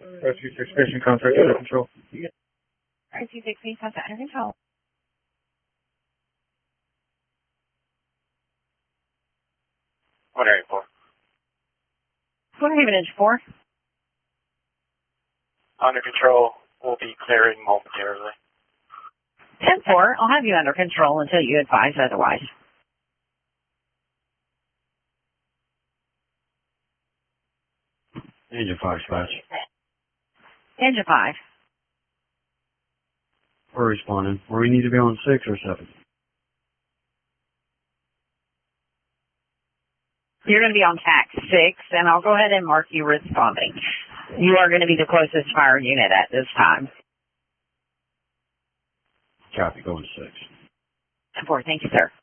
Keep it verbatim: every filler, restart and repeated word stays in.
Rescue six station contact under control. Rescue six station contact under control. What area four? What Haven Edge four? Under control. We'll be clearing momentarily. ten four, I'll have you under control until you advise otherwise. Engine five, dispatch. Engine five. We're responding. Where we need to be on six or seven? You're going to be on T A C six, and I'll go ahead and mark you responding. You are going to be the closest fire unit at this time. Copy, going to six. ten four, thank you, sir.